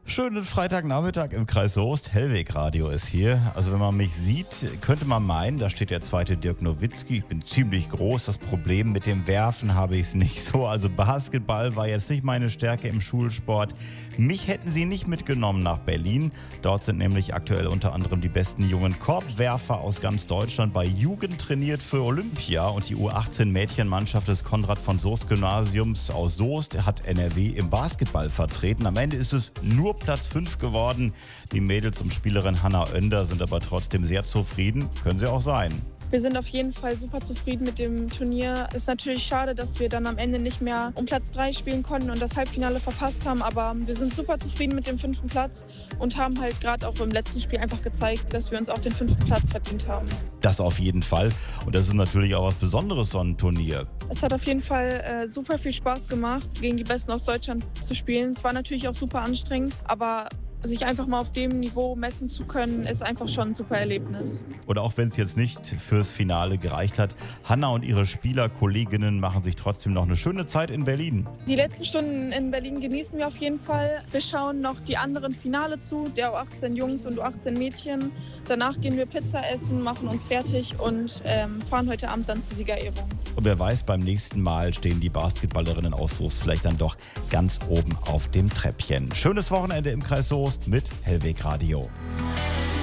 Schönen Freitagnachmittag im Kreis Soest. Hellweg Radio ist hier. Also wenn man mich sieht, könnte man meinen, da steht der zweite Dirk Nowitzki. Ich bin ziemlich groß. Das Problem mit dem Werfen habe ich es nicht so. Also Basketball war jetzt nicht meine Stärke im Schulsport. Mich hätten sie nicht mitgenommen nach Berlin. Dort sind nämlich aktuell unter anderem die besten jungen Korbwerfer aus ganz Deutschland bei Jugend trainiert für Olympia. Und die U18-Mädchenmannschaft des Konrad-von-Soest-Gymnasiums aus Soest hat NRW im Basketball vertreten. Am Ende ist es nur Platz 5 geworden. Die Mädels um Spielerin Hanna Oender sind aber trotzdem sehr zufrieden. Können sie auch sein. Wir sind auf jeden Fall super zufrieden mit dem Turnier. Ist natürlich schade, dass wir dann am Ende nicht mehr um Platz 3 spielen konnten und das Halbfinale verpasst haben. Aber wir sind super zufrieden mit dem 5. Platz und haben halt gerade auch im letzten Spiel einfach gezeigt, dass wir uns auch den 5. Platz verdient haben. Das auf jeden Fall. Und das ist natürlich auch was Besonderes, so ein Turnier. Es hat auf jeden Fall super viel Spaß gemacht, gegen die Besten aus Deutschland zu spielen. Es war natürlich auch super anstrengend, aber sich einfach mal auf dem Niveau messen zu können, ist einfach schon ein super Erlebnis. Oder auch wenn es jetzt nicht fürs Finale gereicht hat, Hanna und ihre Spielerkolleginnen machen sich trotzdem noch eine schöne Zeit in Berlin. Die letzten Stunden in Berlin genießen wir auf jeden Fall. Wir schauen noch die anderen Finale zu, der U18 Jungs und U18 Mädchen. Danach gehen wir Pizza essen, machen uns fertig und fahren heute Abend dann zur Siegerehrung. Und wer weiß, beim nächsten Mal stehen die Basketballerinnen aus Soest vielleicht dann doch ganz oben auf dem Treppchen. Schönes Wochenende im Kreis Soest mit Hellweg Radio.